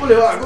¿Cómo le va?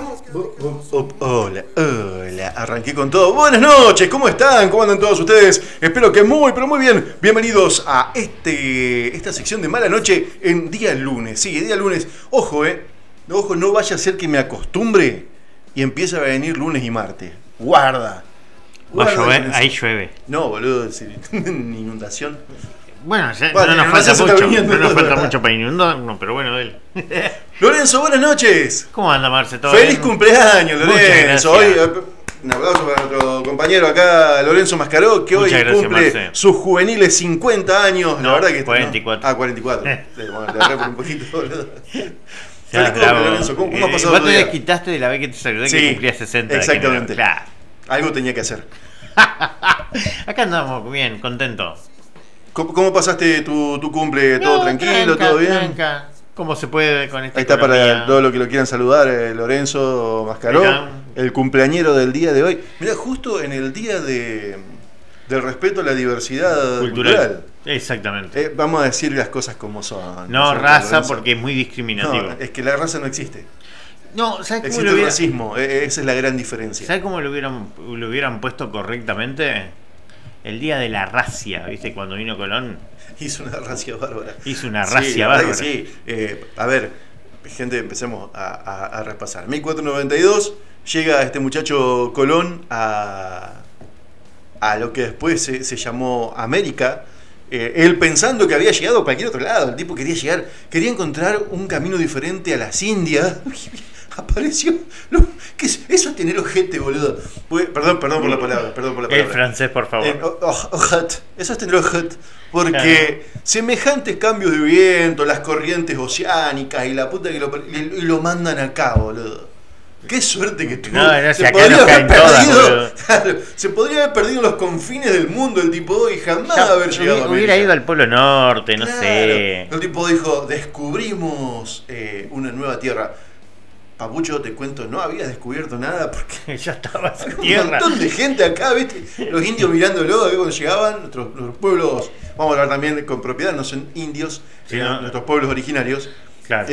Hola, arranqué con todo. Buenas noches, ¿cómo están? ¿Cómo andan todos ustedes? Espero que muy, pero muy bien. Bienvenidos a esta sección de Mala Noche en día lunes. Sí, día lunes. Ojo, Ojo, no vaya a ser que me acostumbre y empiece a venir lunes y martes. Guarda. Va a llover, ahí llueve. No, boludo, inundación. Bueno, no nos falta mucho para inundar, pero bueno, él. Lorenzo, buenas noches. ¿Cómo anda, Marce? ¿Todo ¡Feliz bien? cumpleaños, Lorenzo! Hoy, un aplauso para nuestro compañero acá, Lorenzo Mascaró, que hoy cumple Marce. sus juveniles 50 años. No, la verdad que 44. ¿no? 44. Bueno, le agarré por un poquito, boludo. Ya, Feliz cumple, Lorenzo. ¿Cómo ha pasado vos tu te día? desquitaste de la vez que te saludé, Sí, que cumplía 60. exactamente. Claro. Algo tenía que hacer. Acá andamos bien, contentos. ¿Cómo pasaste tu cumple? ¿Todo tranquilo? ¿Todo bien? Tranca. ¿Cómo se puede con esta Ahí está economía? para todo lo que lo quieran saludar, Lorenzo Mascaró, Acá. el cumpleañero del día de hoy. Mira, justo en el día del respeto a la diversidad cultural. Exactamente. Vamos a decir las cosas como son. No ¿cierto, raza, Lorenzo? porque es muy discriminativo. No, es que la raza no existe. No, ¿sabes cómo Existe el racismo, esa es la gran diferencia. ¿Sabes cómo lo hubieran puesto correctamente? El día de la racia, ¿viste? Cuando vino Colón. Hizo una racia bárbara. Hizo una Sí, racia la verdad bárbara. que sí. A ver, gente, empecemos a repasar. 1492 llega este muchacho Colón a lo que después se llamó América. Él pensando que había llegado a cualquier otro lado. El tipo quería encontrar un camino diferente a las Indias. Apareció. ¿Qué es? Eso es tener ojete, boludo. Perdón por la palabra. El francés, por favor. Ojete. Eso es tener ojete. Porque semejantes cambios de viento, las corrientes oceánicas y la puta que lo mandan acá, boludo. Qué suerte que tuvo. No, se podría haber perdido. Claro, se podría haber perdido en los confines del mundo el tipo y jamás haber llegado a América. Hubiera ido al Polo Norte, no Claro. sé. El tipo dijo, descubrimos una nueva tierra. Papucho, te cuento, no había descubierto nada porque Ya estaba esa un tierra. montón de gente acá, ¿viste? Los indios mirándolo, a ver cuando llegaban, los pueblos, vamos a hablar también con propiedad, no son indios, Sí, sino no. nuestros pueblos originarios. Claro.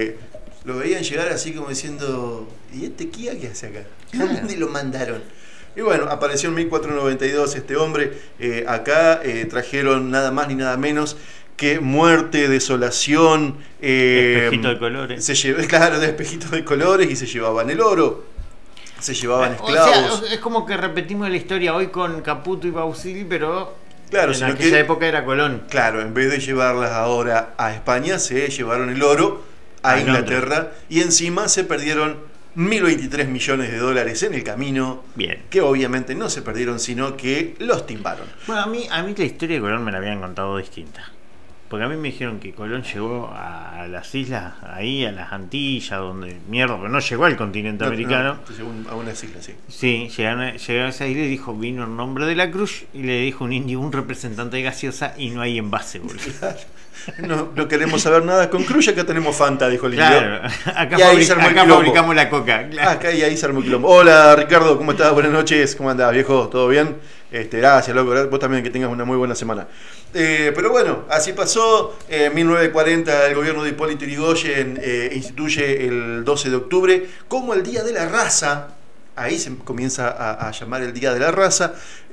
Lo veían llegar así como diciendo, ¿y este Kia qué hace acá? ¿Dónde lo mandaron? Y bueno, apareció en 1492 este hombre, acá trajeron nada más ni nada menos que muerte, desolación, Espejito de colores. Claro, de espejitos de colores, y se llevaban el oro, se llevaban esclavos. O sea, es como que repetimos la historia hoy con Caputo y Bausil, pero Claro, en sino aquella que, época era Colón. claro, en vez de llevarlas ahora a España, se llevaron el oro a A Inglaterra y encima se perdieron 1.023 millones de dólares en el camino. Bien. Que obviamente no se perdieron, sino que los timbaron. Bueno, a mí la historia de Colón me la habían contado distinta. Porque a mí me dijeron que Colón llegó a las islas, ahí a las Antillas, donde mierda, pero no llegó al continente americano. No, llegó a unas islas, sí. Sí, llegaron a esa isla y dijo, vino en nombre de la Cruz, y le dijo un indio, un representante de gaseosa, y no hay envase, boludo. Claro. No queremos saber nada con Cruz, acá tenemos Fanta, dijo el indio. Claro, acá, Y ahí se armó el quilombo. fabricamos la coca. Claro. Acá y ahí se armó el quilombo. Hola Ricardo, ¿cómo estás? Buenas noches, ¿cómo andás, viejo? ¿Todo bien? Gracias, loco, vos también, que tengas una muy buena semana. Pero bueno, así pasó. En 1940 el gobierno de Hipólito Yrigoyen instituye el 12 de octubre como el Día de la Raza. Ahí se comienza a llamar el Día de la Raza.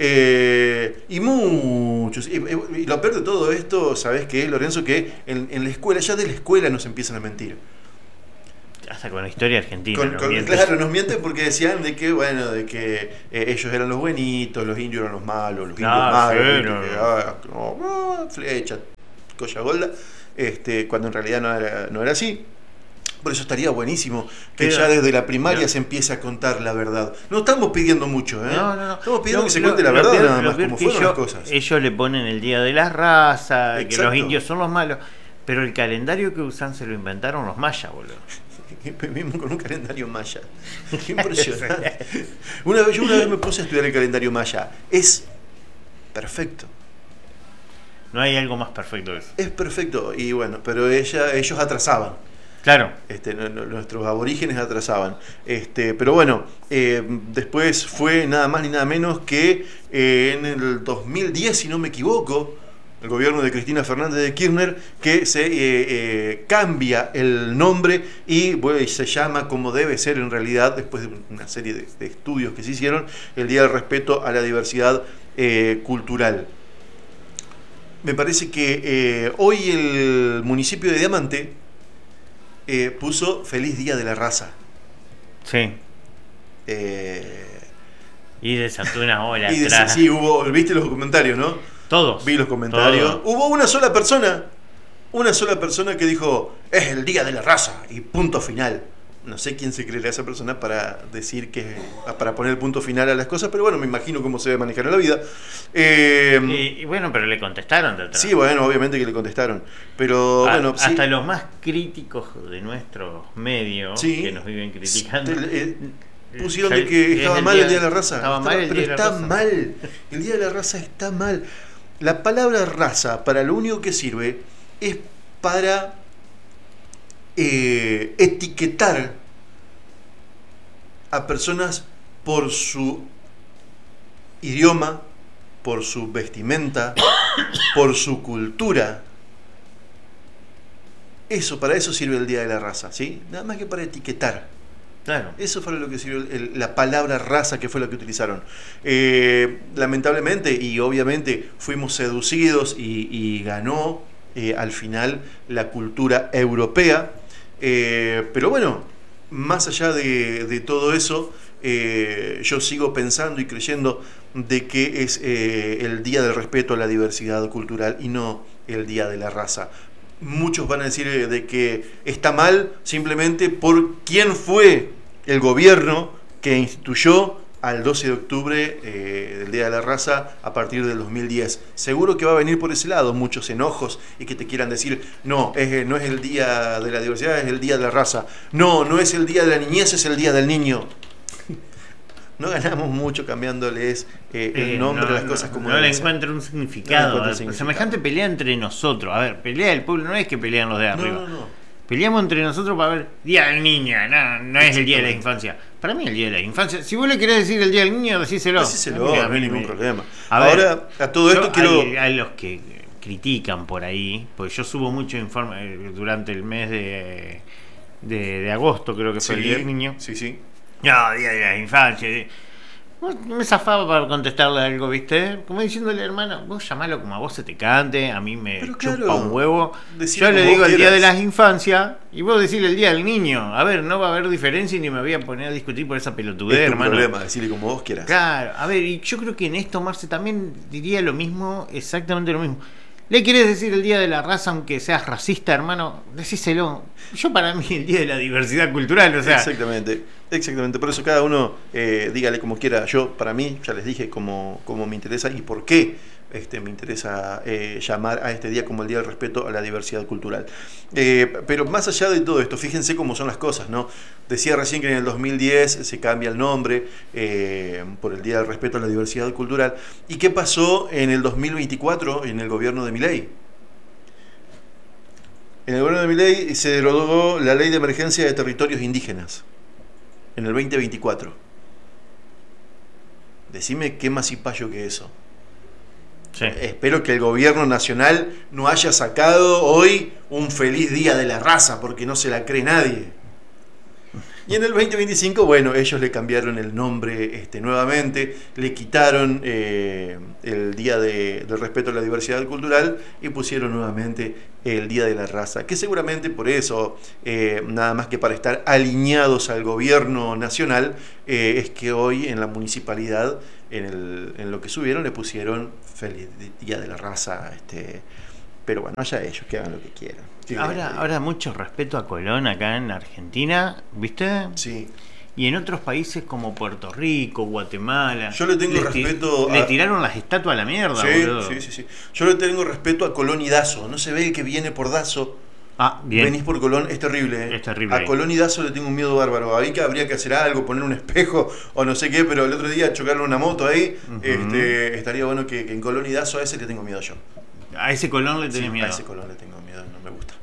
Y muchos. Y lo peor de todo esto, ¿sabés qué es, Lorenzo? Que en la escuela, ya de la escuela nos empiezan a mentir. Hasta con la historia argentina. Claro, nos mienten porque decían de que, bueno, ellos eran los buenitos, los indios eran los malos, los indios malos, flecha, colla golda, cuando en realidad no era así. Por eso estaría buenísimo que ya desde la primaria se empiece a contar la verdad. No estamos pidiendo mucho, ¿eh? No. Estamos pidiendo que se cuente la verdad, nada más, como fueron las cosas. Ellos le ponen el Día de las razas, que Exacto. los indios son los malos, pero el calendario que usan se lo inventaron los mayas, boludo. Mismo con un calendario maya. Qué impresionante. Una vez me puse a estudiar el calendario maya. Es perfecto. No hay algo más perfecto que eso. Es perfecto. Y bueno, pero ellos atrasaban. Claro. Nuestros aborígenes atrasaban. Pero bueno, después fue nada más ni nada menos que en el 2010, si no me equivoco, el gobierno de Cristina Fernández de Kirchner, que se cambia el nombre y bueno, se llama como debe ser en realidad, después de una serie de estudios que se hicieron, el Día del Respeto a la Diversidad Cultural. Me parece que hoy el municipio de Diamante puso Feliz Día de la Raza. Sí. Y desató una ola atrás. Sí, hubo, viste los comentarios, ¿no? Todos. Vi los comentarios. Todos. Hubo una sola persona que dijo, es el Día de la Raza y punto final. No sé quién se creerá esa persona para decir para poner el punto final a las cosas, pero bueno, me imagino cómo se debe manejar en la vida. Y bueno, pero le contestaron de atrás. Sí, bueno, obviamente que le contestaron. Pero bueno, hasta sí. los más críticos de nuestros medios, Sí, que nos viven criticando. Pusieron de que estaba mal el Día de la Raza. Estaba mal el pero Día de la está Raza. mal. El Día de la Raza está mal. La palabra raza, para lo único que sirve, es para etiquetar a personas por su idioma, por su vestimenta, por su cultura. Para eso sirve el Día de la Raza, ¿sí? Nada más que para etiquetar. Claro. Eso fue lo que sirvió la palabra raza, que fue lo que utilizaron. Lamentablemente y obviamente fuimos seducidos y ganó al final la cultura europea. Pero bueno, más allá de todo eso, yo sigo pensando y creyendo de que es el Día del Respeto a la Diversidad Cultural y no el Día de la Raza. Muchos van a decir de que está mal simplemente por quién fue el gobierno que instituyó al 12 de octubre del Día de la Raza a partir del 2010. Seguro que va a venir por ese lado muchos enojos y que te quieran decir, no es el Día de la Diversidad, es el Día de la Raza. No es el Día de la Niñez, es el Día del Niño. No ganamos mucho cambiándoles el nombre a las cosas como no le deben ser. encuentro un significado. Semejante pelea entre nosotros. A ver, pelea del pueblo, no es que pelean los de arriba. No. Peleamos entre nosotros para ver Día del Niño, no es el Día de la Infancia. Para mí el Día de la Infancia, si vos le querés decir el Día del Niño, decíselo. No hay ningún problema. Ahora, a todo esto quiero... A los que critican por ahí, porque yo subo mucho informe durante el mes de agosto, creo que fue el Día del Niño. Sí. No, Día de la Infancia. Me zafaba para contestarle algo, ¿viste? Como diciéndole, hermano, vos llamalo como a vos se te cante, a mí me chupa un huevo. Yo le digo el Día de las Infancias y vos decirle el Día del Niño. A ver, no va a haber diferencia y ni me voy a poner a discutir por esa pelotudez, hermano. No hay problema, decirle como vos quieras. Claro, a ver, y yo creo que en esto, Marce, también diría lo mismo, exactamente lo mismo. ¿Le querés decir el Día de la Raza aunque seas racista, hermano? Decíselo. Yo para mí el Día de la Diversidad Cultural, o sea... Exactamente. Por eso cada uno dígale como quiera. Yo, para mí, ya les dije cómo me interesa y por qué me interesa llamar a este día como el Día del Respeto a la Diversidad Cultural. Pero más allá de todo esto, fíjense cómo son las cosas, ¿no? Decía recién que en el 2010 se cambia el nombre por el Día del Respeto a la Diversidad Cultural. ¿Y qué pasó en el 2024 en el gobierno de Milei? En el gobierno de Milei se derogó la Ley de Emergencia de Territorios Indígenas en el 2024. Decime qué más cipayo que eso. Sí. Espero que el gobierno nacional no haya sacado hoy un feliz Día de la Raza, porque no se la cree nadie. Y en el 2025, bueno, ellos le cambiaron el nombre nuevamente, le quitaron el Día del Respeto a la Diversidad Cultural y pusieron nuevamente el Día de la Raza, que seguramente por eso, nada más que para estar alineados al gobierno nacional, es que hoy en la municipalidad, en lo que subieron, le pusieron Feliz Día de la Raza, pero bueno, allá ellos, que hagan lo que quieran. Ahora mucho respeto a Colón acá en Argentina, ¿viste? Sí. Y en otros países como Puerto Rico, Guatemala. Yo le tengo respeto le tiraron las estatuas a la mierda, boludo. Sí. Yo le tengo respeto a Colón y Dazo. No se ve el que viene por Dazo. Bien. Venís por Colón, es terrible, ¿eh? Es terrible. A Colón y Dazo le tengo un miedo bárbaro. Ahí que habría que hacer algo, poner un espejo o no sé qué, pero el otro día chocarle una moto ahí, estaría bueno que en Colón y Dazo a ese le tengo miedo yo. A ese Colón le tenés miedo. A ese Colón le tengo miedo, no me gusta.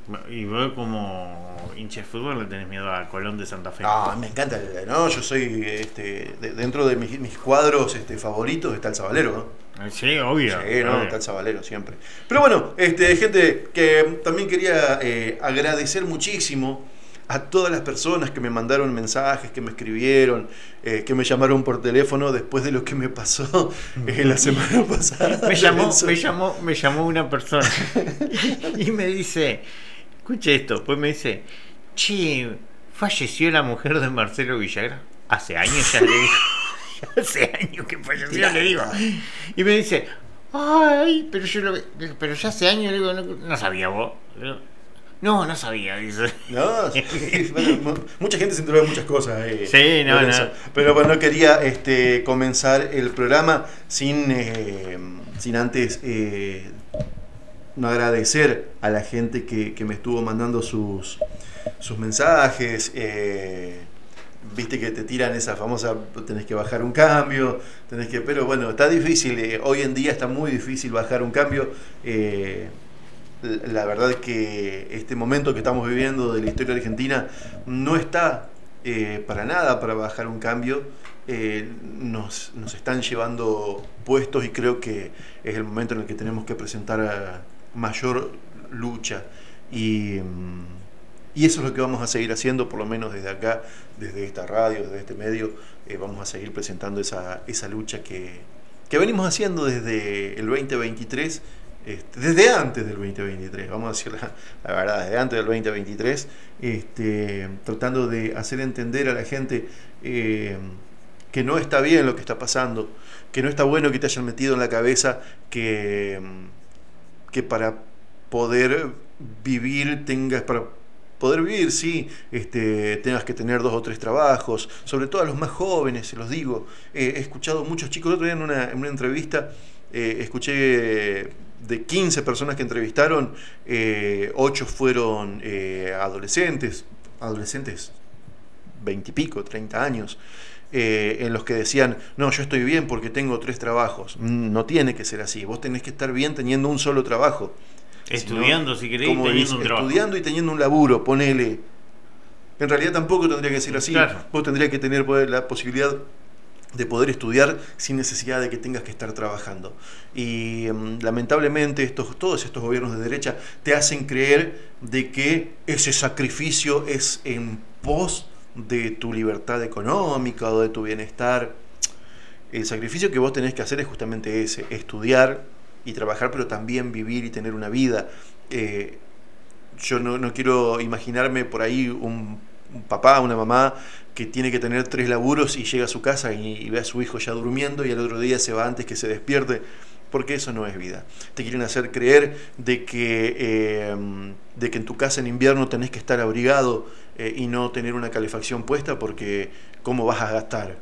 Y vos como hincha de fútbol le tenés miedo a Colón de Santa Fe. No, me encanta, no, yo soy, dentro de mis cuadros favoritos está el Sabalero, ¿no? Sí, obvio. Sí, no, obvio. está el Sabalero siempre. Pero bueno, gente, que también quería agradecer muchísimo a todas las personas que me mandaron mensajes, que me escribieron, que me llamaron por teléfono después de lo que me pasó la semana pasada. Me llamó una persona y me dice, escuche esto, pues me dice, che, falleció la mujer de Marcelo Villagrán. Hace años ya le digo. Hace años que falleció, le digo. Y me dice, ay, pero ya hace años, le digo, no sabía vos. No sabía, dice. No, sí, bueno, mucha gente se enteró de muchas cosas. Sí, no. Pero bueno, quería comenzar el programa sin antes no agradecer a la gente que me estuvo mandando sus mensajes. Viste que te tiran esa famosa, tenés que bajar un cambio, pero bueno, está difícil, hoy en día está muy difícil bajar un cambio. La verdad es que este momento que estamos viviendo de la historia argentina no está para nada para bajar un cambio. Nos están llevando puestos y creo que es el momento en el que tenemos que presentar mayor lucha y eso es lo que vamos a seguir haciendo, por lo menos desde acá, desde esta radio, desde este medio. Vamos a seguir presentando esa lucha que venimos haciendo desde el 2023, desde antes del 2023, vamos a decir la verdad, desde antes del 2023, tratando de hacer entender a la gente que no está bien lo que está pasando, que no está bueno que te hayan metido en la cabeza que para poder vivir sí, tengas que tener 2 o 3 trabajos, sobre todo a los más jóvenes, se los digo. He escuchado muchos chicos, el otro día en una entrevista, escuché de 15 personas que entrevistaron, 8 fueron adolescentes, 20 y pico, 30 años, en los que decían, no, yo estoy bien porque tengo 3 trabajos. No tiene que ser así, vos tenés que estar bien teniendo un solo trabajo. Estudiando, si querés, teniendo un trabajo. Estudiando y teniendo un laburo, ponele. En realidad tampoco tendría que ser así. Claro. Vos tendrías que tener la posibilidad de poder estudiar sin necesidad de que tengas que estar trabajando. Y lamentablemente todos estos gobiernos de derecha te hacen creer de que ese sacrificio es en pos de tu libertad económica o de tu bienestar. El sacrificio que vos tenés que hacer es justamente ese, estudiar y trabajar, pero también vivir y tener una vida. Yo no quiero imaginarme por ahí un papá, una mamá que tiene que tener 3 laburos y llega a su casa y ve a su hijo ya durmiendo y al otro día se va antes que se despierte, porque eso no es vida. Te quieren hacer creer de que en tu casa en invierno tenés que estar abrigado y no tener una calefacción puesta, porque ¿cómo vas a gastar?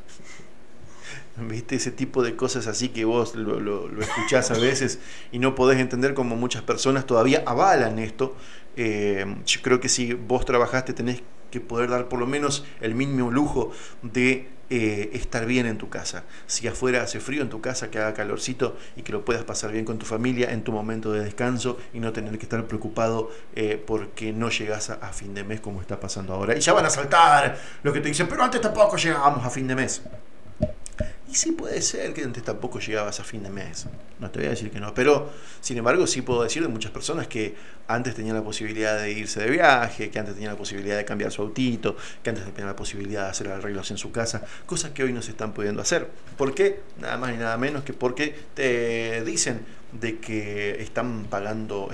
¿Viste? Ese tipo de cosas así que vos lo escuchás a veces y no podés entender cómo muchas personas todavía avalan esto. Yo creo que si vos trabajaste tenés que poder dar por lo menos el mínimo lujo de estar bien en tu casa. Si afuera hace frío, en tu casa que haga calorcito y que lo puedas pasar bien con tu familia en tu momento de descanso y no tener que estar preocupado porque no llegás a fin de mes como está pasando ahora. Y ya van a saltar los que te dicen, pero antes tampoco llegábamos a fin de mes. Y sí puede ser que antes tampoco llegabas a fin de mes, no te voy a decir que no, pero sin embargo sí puedo decir de muchas personas que antes tenían la posibilidad de irse de viaje, que antes tenían la posibilidad de cambiar su autito, que antes tenían la posibilidad de hacer arreglos en su casa, cosas que hoy no se están pudiendo hacer. ¿Por qué? Nada más y nada menos que porque te dicen de que estamos pagando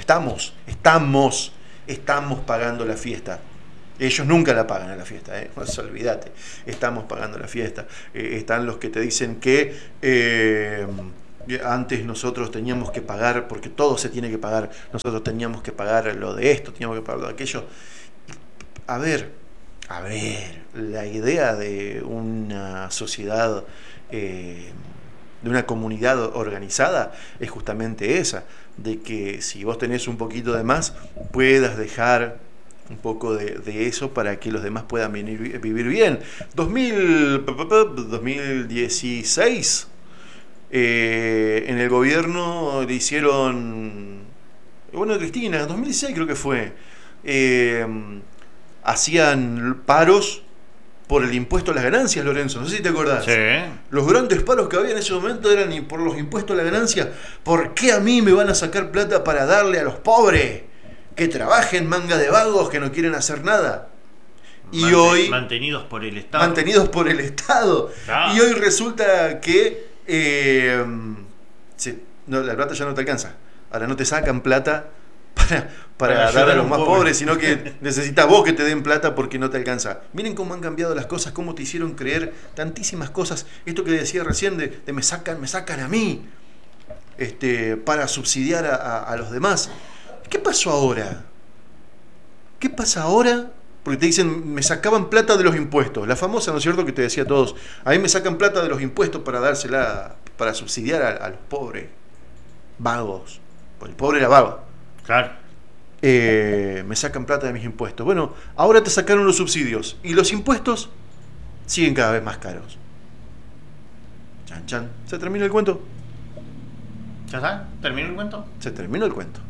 la fiesta. Ellos nunca la pagan a la fiesta, no se olvídate, estamos pagando la fiesta. Están los que te dicen que antes nosotros teníamos que pagar, porque todo se tiene que pagar, nosotros teníamos que pagar lo de esto, teníamos que pagar lo de aquello. A ver, la idea de una sociedad, de una comunidad organizada es justamente esa, de que si vos tenés un poquito de más, puedas dejar un poco de eso para que los demás puedan vivir bien. 2016 en el gobierno le hicieron bueno, Cristina, en 2016 creo que fue, hacían paros por el impuesto a las ganancias, Lorenzo, no sé si te acordás. Sí. Los grandes paros que había en ese momento eran por los impuestos a la ganancia. ¿Por qué a mí me van a sacar plata para darle a los pobres? Que trabajen, manga de vagos que no quieren hacer nada. Y hoy... Mantenidos por el Estado. Mantenidos por el Estado. Ah. Y hoy resulta que la plata ya no te alcanza. Ahora no te sacan plata para dar a los más pobres, sino que necesitas vos que te den plata porque no te alcanza. Miren cómo han cambiado las cosas, cómo te hicieron creer tantísimas cosas. Esto que decía recién de me sacan a mí, para subsidiar a los demás. ¿Qué pasó ahora? ¿Qué pasa ahora? Porque te dicen, me sacaban plata de los impuestos. La famosa, ¿no es cierto?, que te decía a todos. A mí me sacan plata de los impuestos para dársela, para subsidiar a los pobres. Vagos. Porque el pobre era vago. Claro. Me sacan plata de mis impuestos. Bueno, ahora te sacaron los subsidios. Y los impuestos siguen cada vez más caros. Chan, chan. ¿Se terminó el cuento? ¿Ya está? ¿Terminó el cuento? Se terminó el cuento.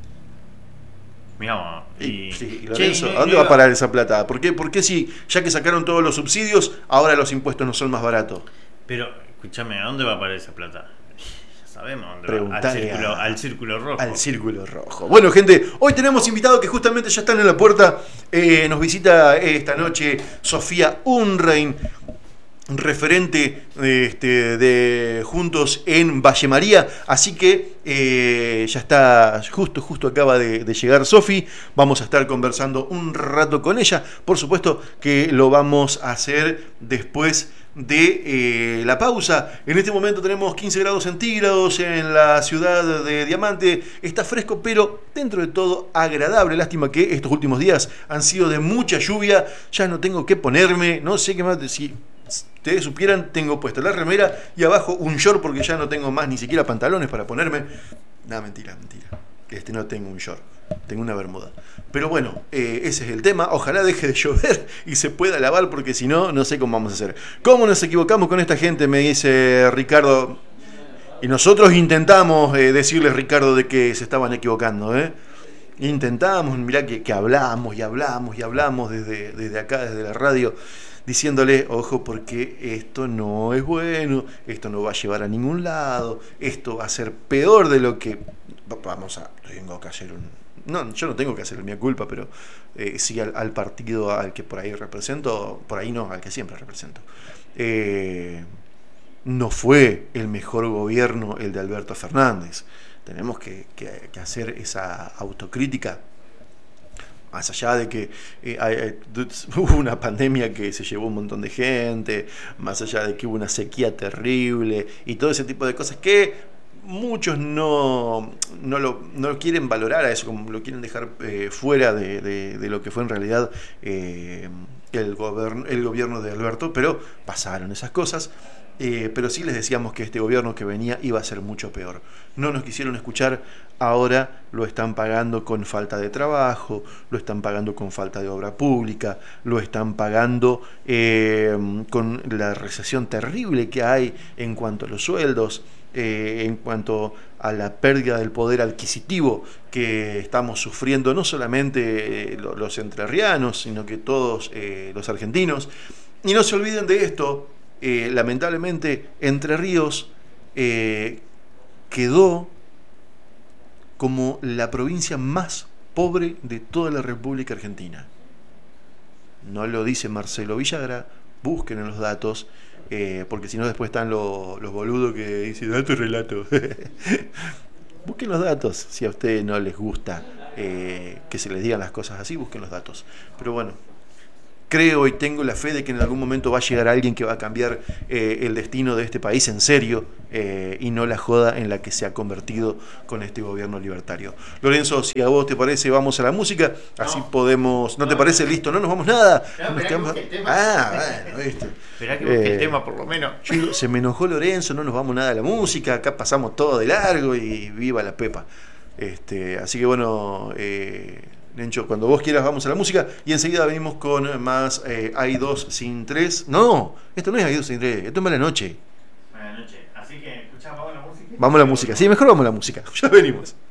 Mirá, y Lorenzo, ¿a dónde va a parar esa plata? ¿Por qué si, ya que sacaron todos los subsidios, ahora los impuestos no son más baratos? Pero, escúchame, ¿a dónde va a parar esa plata? Ya sabemos dónde Preguntale va. Al círculo rojo. Al círculo rojo. Bueno, gente, hoy tenemos invitados que justamente ya están en la puerta. Nos visita esta noche Sofía Unrein, referente de Juntos en Valle María, así que ya está, justo acaba de llegar Sofi. Vamos a estar conversando un rato con ella, por supuesto que lo vamos a hacer después de la pausa. En este momento tenemos 15 grados centígrados en la ciudad de Diamante, está fresco pero dentro de todo agradable. Lástima que estos últimos días han sido de mucha lluvia, ya no tengo que ponerme, no sé qué más decir. Ustedes supieran, tengo puesta la remera y abajo un short porque ya no tengo más ni siquiera pantalones para ponerme. No, mentira. Que no tengo un short, tengo una bermuda. Pero bueno, ese es el tema. Ojalá deje de llover y se pueda lavar porque si no, no sé cómo vamos a hacer. ¿Cómo nos equivocamos con esta gente? Me dice Ricardo. Y nosotros intentamos decirles, Ricardo, de que se estaban equivocando, Intentamos, mirá que hablamos desde acá, desde la radio, diciéndole, ojo, porque esto no es bueno, esto no va a llevar a ningún lado, esto va a ser peor de lo que tengo que hacer yo no tengo que hacer mea culpa, pero sí al partido al que por ahí represento, por ahí no, al que siempre represento. No fue el mejor gobierno el de Alberto Fernández. Tenemos que hacer esa autocrítica. Más allá de que hubo una pandemia que se llevó un montón de gente, más allá de que hubo una sequía terrible y todo ese tipo de cosas que muchos no quieren valorar a eso, como lo quieren dejar fuera de lo que fue en realidad el gobierno de Alberto, pero pasaron esas cosas. Pero sí les decíamos que este gobierno que venía iba a ser mucho peor. No nos quisieron escuchar, ahora lo están pagando con falta de trabajo, lo están pagando con falta de obra pública, lo están pagando con la recesión terrible que hay en cuanto a los sueldos, en cuanto a la pérdida del poder adquisitivo que estamos sufriendo no solamente los entrerrianos, sino que todos los argentinos. Y no se olviden de esto. Lamentablemente Entre Ríos quedó como la provincia más pobre de toda la República Argentina. No lo dice Marcelo Villagra, busquen en los datos, porque si no después están los boludos que dicen dato y relato. Busquen los datos, si a ustedes no les gusta que se les digan las cosas así, busquen los datos. Pero bueno, creo y tengo la fe de que en algún momento va a llegar alguien que va a cambiar el destino de este país en serio y no la joda en la que se ha convertido con este gobierno libertario. Lorenzo, si a vos te parece, vamos a la música, así podemos... ¿No te parece? Listo, no nos vamos nada. Bueno, ¿viste? Esperá que busque el tema por lo menos. Se me enojó Lorenzo, no nos vamos nada a la música, acá pasamos todo de largo y viva la Pepa. Así que bueno... Lencho, cuando vos quieras vamos a la música y enseguida venimos con más Hay dos sin tres. No, esto no es Hay dos sin tres, esto es Mala Noche. Mala Noche, así que escuchamos, vamos a la música. Vamos a la música, sí, mejor vamos a la música, ya venimos.